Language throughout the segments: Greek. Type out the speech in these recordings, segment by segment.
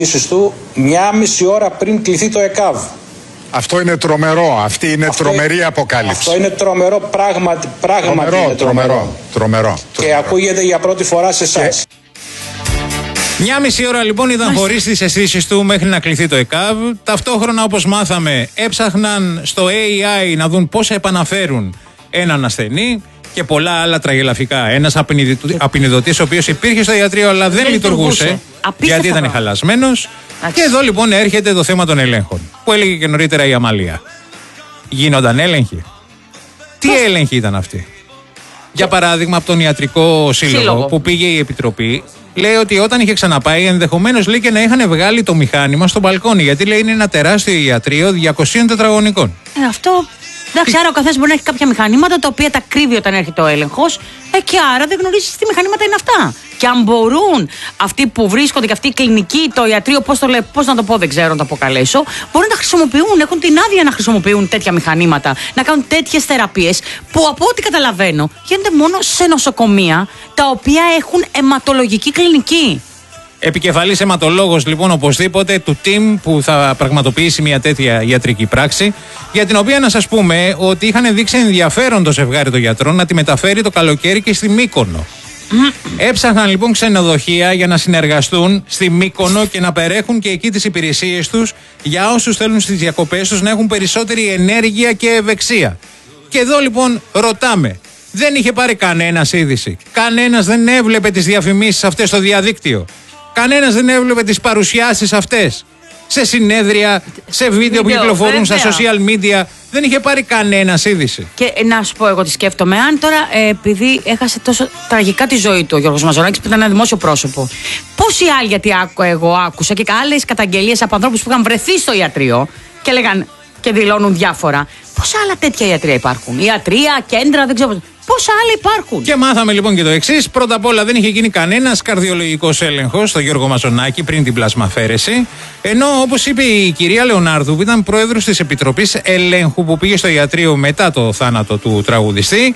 του 1,5 ώρα πριν κληθεί το ΕΚΑΒ. Αυτό είναι τρομερό. Αυτή είναι τρομερή αποκάλυψη. Αυτό είναι τρομερό, πράγματι είναι τρομερό. Και ακούγεται για πρώτη φορά σε εσάς. 1,5 ώρα λοιπόν ήταν χωρίς τις αισθήσεις του μέχρι να κληθεί το ΕΚΑΒ. Ταυτόχρονα, όπως μάθαμε, έψαχναν στο AI να δουν πώς επαναφέρουν έναν ασθενή και πολλά άλλα τραγελαφικά. Ένας απεινιδωτής ο οποίος υπήρχε στο ιατρείο αλλά δεν λειτουργούσε γιατί ήταν χαλασμένος. Και εδώ λοιπόν έρχεται το θέμα των ελέγχων που έλεγε και νωρίτερα η Αμαλία. Γίνονταν έλεγχοι. Τι έλεγχοι ήταν αυτοί? Για παράδειγμα, από τον Ιατρικό Σύλλογο που πήγε η Επιτροπή, λέει ότι όταν είχε ξαναπάει, ενδεχομένως λέει και να είχαν βγάλει το μηχάνημα στο μπαλκόνι. Γιατί λέει είναι ένα τεράστιο ιατρείο 200 τετραγωνικών. Αυτό. Εντάξει, άρα ο καθένας μπορεί να έχει κάποια μηχανήματα τα οποία τα κρύβει όταν έρχεται ο έλεγχος. Και άρα δεν γνωρίζει τι μηχανήματα είναι αυτά. Και αν μπορούν αυτοί που βρίσκονται και αυτή η κλινική, το ιατρείο, πώς να το πω, δεν ξέρω να το αποκαλέσω, μπορούν να τα χρησιμοποιούν, έχουν την άδεια να χρησιμοποιούν τέτοια μηχανήματα, να κάνουν τέτοιες θεραπείες που από ό,τι καταλαβαίνω γίνονται μόνο σε νοσοκομεία τα οποία έχουν αιματολογική κλινική. Επικεφαλής αιματολόγος λοιπόν οπωσδήποτε του team που θα πραγματοποιήσει μια τέτοια ιατρική πράξη, για την οποία να σας πούμε ότι είχαν δείξει ενδιαφέρον το ζευγάρι των γιατρών να τη μεταφέρει το καλοκαίρι και στη Μύκονο. Έψαχναν λοιπόν ξενοδοχεία για να συνεργαστούν στη Μύκονο και να παρέχουν και εκεί τις υπηρεσίες τους για όσους θέλουν στις διακοπές τους να έχουν περισσότερη ενέργεια και ευεξία. Και εδώ λοιπόν ρωτάμε, δεν είχε πάρει κανένας είδηση? Κανένας δεν έβλεπε τις διαφημίσεις αυτές στο διαδίκτυο? Κανένας δεν έβλεπε τις παρουσιάσεις αυτές σε συνέδρια, σε βίντεο που κυκλοφορούν στα social media? Δεν είχε πάρει κανένας είδηση. Και να σου πω εγώ τι σκέφτομαι. Αν τώρα, επειδή έχασε τόσο τραγικά τη ζωή του ο Γιώργος Μαζονάκης, που ήταν ένα δημόσιο πρόσωπο, πόσοι άλλοι, γιατί εγώ άκουσα και άλλες καταγγελίες από ανθρώπους που είχαν βρεθεί στο ιατρείο και λέγαν και δηλώνουν διάφορα. Πόσα άλλα τέτοια ιατρεία υπάρχουν? Ιατρεία, κέντρα, δεν ξέρω. Πόσα άλλα υπάρχουν? Και μάθαμε λοιπόν και το εξής. Πρώτα απ' όλα δεν είχε γίνει κανένας καρδιολογικός έλεγχος στο Γιώργο Μαζονάκη πριν την πλασμαφέρεση. Ενώ, όπως είπε η κυρία Λεωνάρδου, που ήταν πρόεδρος της Επιτροπής Ελέγχου που πήγε στο ιατρείο μετά το θάνατο του τραγουδιστή,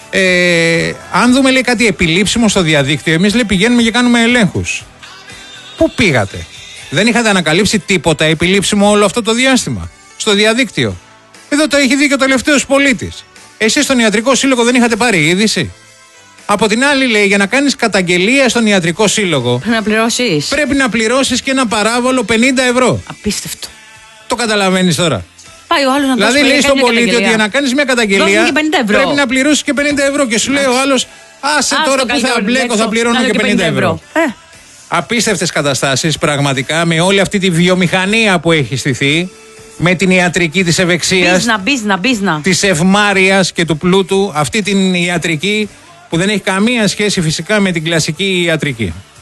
αν δούμε λέει κάτι επιλήψιμο στο διαδίκτυο, εμείς λέει πηγαίνουμε και κάνουμε ελέγχους. Πού πήγατε? Δεν είχατε ανακαλύψει τίποτα επιλήψιμο όλο αυτό το διάστημα στο διαδίκτυο? Εδώ το έχει δει και ο τελευταίος πολίτης. Εσείς στον Ιατρικό Σύλλογο δεν είχατε πάρει είδηση? Από την άλλη, λέει, για να κάνεις καταγγελία στον Ιατρικό Σύλλογο πρέπει να πληρώσεις και ένα παράβολο 50 ευρώ. Απίστευτο. Το καταλαβαίνεις τώρα? Πάει ο άλλος να δηλαδή λέει στον πολίτη ότι για να κάνεις μια καταγγελία πρέπει να πληρώσεις και 50 ευρώ. Και σου λέει ο άλλος, άσε τώρα που θα μπλέκω, θα πληρώνω και 50 ευρώ. Απίστευτες καταστάσεις πραγματικά, με όλη αυτή τη βιομηχανία που έχει στηθεί, με την ιατρική της ευεξίας, της ευμάρειας και του πλούτου, αυτή την ιατρική που δεν έχει καμία σχέση φυσικά με την κλασική ιατρική.